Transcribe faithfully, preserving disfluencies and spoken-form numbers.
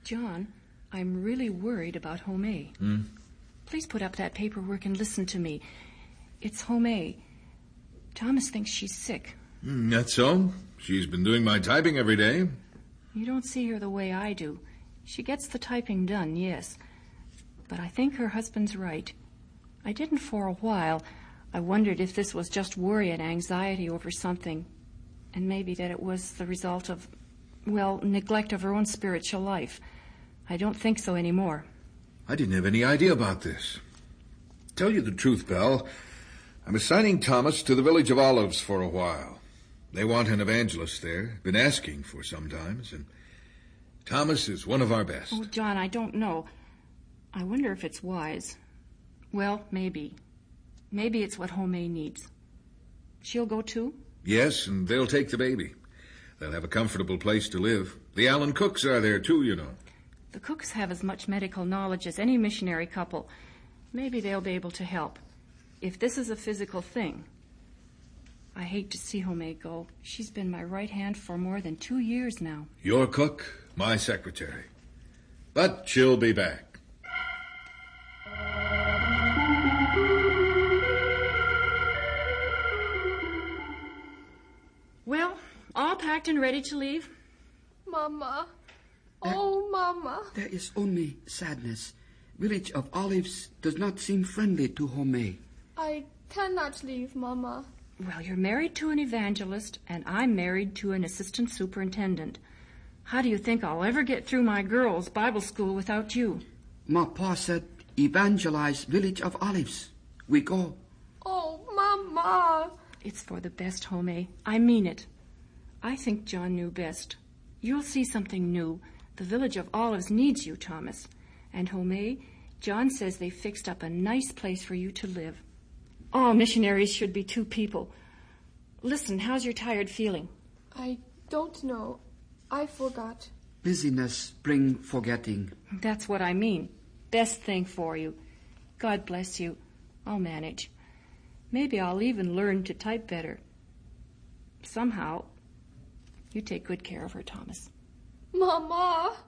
John, I'm really worried about Home. Hmm? Please put up that paperwork and listen to me. It's Home. Thomas thinks she's sick. Mm, that's so. She's been doing my typing every day. You don't see her the way I do. She gets the typing done, yes. But I think her husband's right. I didn't for a while. I wondered if this was just worry and anxiety over something, and maybe that it was the result of, well, neglect of her own spiritual life. I don't think so anymore. I didn't have any idea about this. Tell you the truth, Belle, I'm assigning Thomas to the Village of Olives for a while. They want an evangelist there. Been asking for sometimes, and Thomas is one of our best. Oh, John, I don't know. I wonder if it's wise. Well, maybe. Maybe it's what Home needs. She'll go too? Yes, and they'll take the baby. They'll have a comfortable place to live. The Allen Cooks are there too, you know. The Cooks have as much medical knowledge as any missionary couple. Maybe they'll be able to help. If this is a physical thing. I hate to see Home go. She's been my right hand for more than two years now. Your cook, my secretary. But she'll be back. Well, all packed and ready to leave? Mama. Oh, Mama. There is only sadness. Village of Olives does not seem friendly to Home. I cannot leave, Mama. Well, you're married to an evangelist, and I'm married to an assistant superintendent. How do you think I'll ever get through my girls' Bible school without you? Ma Pa said, evangelize Village of Olives. We go. Oh, Mama. It's for the best, Home. I mean it. I think John knew best. You'll see something new. The Village of Olives needs you, Thomas. And Home, John says they fixed up a nice place for you to live. All missionaries should be two people. Listen, how's your tired feeling? I don't know. I forgot. Busyness bring forgetting. That's what I mean. Best thing for you. God bless you. I'll manage. Maybe I'll even learn to type better. Somehow. You take good care of her, Thomas. Mama.